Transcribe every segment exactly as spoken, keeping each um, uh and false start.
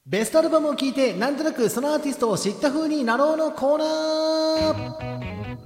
ベストアルバムを聴いてなんとなくそのアーティストを知った風になろうのコーナー。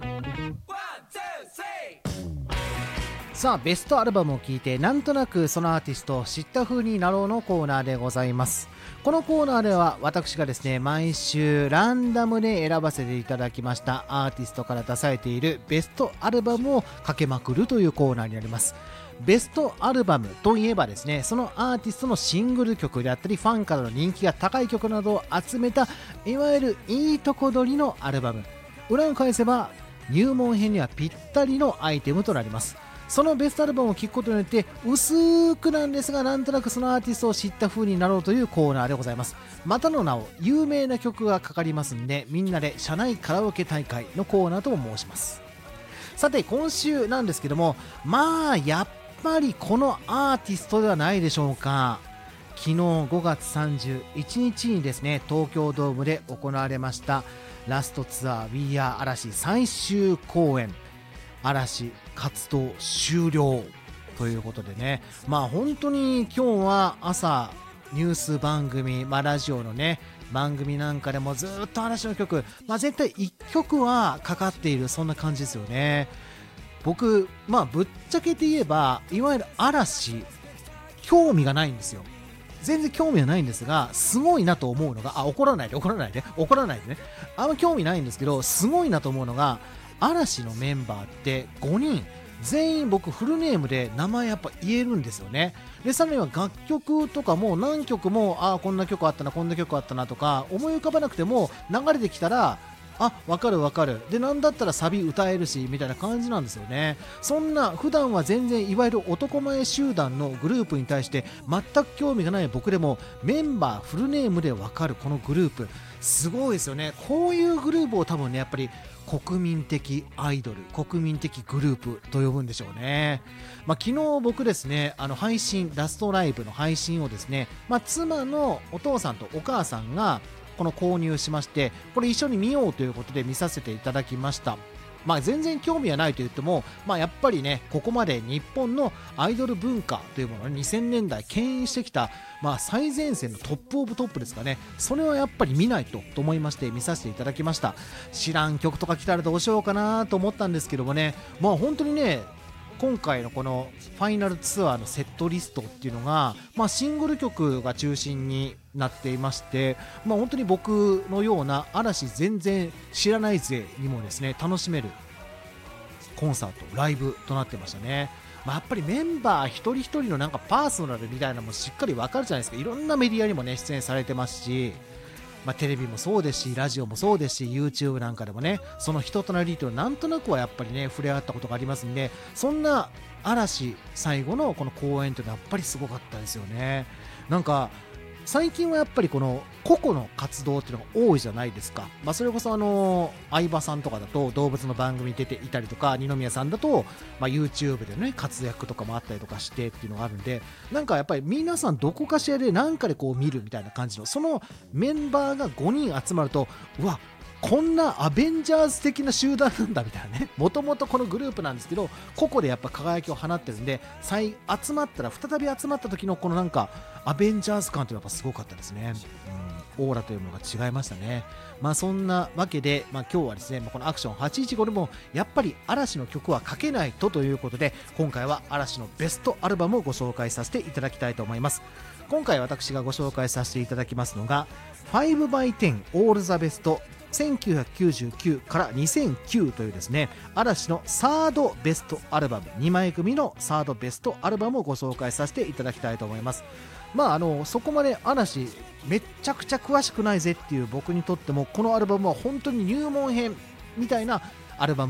さあベストアルバムを聴いてなんとなくそのアーティストを知った風になろうのコーナーでございます。このコーナーでは私がですね毎週ランダムで選ばせていただきましたアーティストから出されているベストアルバムをかけまくるというコーナーになります。ベストアルバムといえばですね、そのアーティストのシングル曲であったりファンからの人気が高い曲などを集めたいわゆるいいとこ取りのアルバム、裏を返せば入門編にはぴったりのアイテムとなります。そのベストアルバムを聴くことによって薄くなんですがなんとなくそのアーティストを知った風になろうというコーナーでございます。またの名を有名な曲がかかりますんで、みんなで社内カラオケ大会のコーナーとも申します。さて今週なんですけども、まあやっぱりこのアーティストではないでしょうか。昨日ごがつさんじゅういちにちにですね東京ドームで行われましたラストツアー We Are 嵐最終公演、嵐活動終了ということでね、まあ本当に今日は朝ニュース番組、まあ、ラジオのね番組なんかでもずっと嵐の曲、まあ、絶対いっきょくはかかっている、そんな感じですよね。僕まあぶっちゃけて言えばいわゆる嵐興味がないんですよ。全然興味はないんですが、すごいなと思うのが、あ怒らないで怒らないで怒らないでね、あんま興味ないんですけどすごいなと思うのが、嵐のメンバーってごにん全員僕フルネームで名前やっぱ言えるんですよね。でさらには楽曲とかも何曲もあこんな曲あったなこんな曲あったなとか思い浮かばなくても流れてきたらあ分かる分かるで、なんだったらサビ歌えるしみたいな感じなんですよね。そんな普段は全然いわゆる男前集団のグループに対して全く興味がない僕でもメンバーフルネームで分かるこのグループすごいですよね。こういうグループを多分ねやっぱり国民的アイドル、国民的グループと呼ぶんでしょうね。まあ、昨日僕ですねあの配信ラストライブの配信をですね、まあ、妻のお父さんとお母さんがこの購入しまして、これ一緒に見ようということで見させていただきました。まあ全然興味はないと言っても、まあ、やっぱりねここまで日本のアイドル文化というものをにせんねんだい牽引してきた、まあ、最前線のトップオブトップですかね。それはやっぱり見ないとと思いまして見させていただきました。知らん曲とか来たらどうしようかなと思ったんですけどもね、まあ本当にね今回のこのファイナルツアーのセットリストっていうのが、まあ、シングル曲が中心になっていまして、まあ、本当に僕のような嵐全然知らない勢にもですね楽しめるコンサートライブとなってましたね。まあ、やっぱりメンバー一人一人のなんかパーソナルみたいなのもしっかり分かるじゃないですか。いろんなメディアにもね出演されてますし、まあ、テレビもそうですしラジオもそうですし YouTube なんかでもねその人となりというのなんとなくはやっぱりね触れ合ったことがありますんで、そんな嵐最後のこの公演というのはやっぱりすごかったですよね。なんか最近はやっぱりこの個々の活動っていうのが多いじゃないですか。まあ、それこそあの相葉さんとかだと動物の番組に出ていたりとか、二宮さんだとまあ YouTube でね活躍とかもあったりとかしてっていうのがあるんで、なんかやっぱり皆さんどこかしらで何かでこう見るみたいな感じのそのメンバーがごにん集まると、うわこんなアベンジャーズ的な集団なんだみたいなね。もともとこのグループなんですけど個々でやっぱ輝きを放ってるんで、再集まったら再び集まった時のこのなんかアベンジャーズ感というのはやっぱすごかったですね。うん、オーラというものが違いましたね。まあそんなわけで、まあ、今日はですねこのアクションはちいちごでもやっぱり嵐の曲はかけないとということで、今回は嵐のベストアルバムをご紹介させていただきたいと思います。今回私がご紹介させていただきますのが ファイブバイテン All the Bestせんきゅうひゃくきゅうじゅうきゅうからにせんきゅうというですね嵐のサードベストアルバムにまい組のサードベストアルバムをご紹介させていただきたいと思います。まああのそこまで嵐めっちゃくちゃ詳しくないぜっていう僕にとってもこのアルバムは本当に入門編みたいなアルバム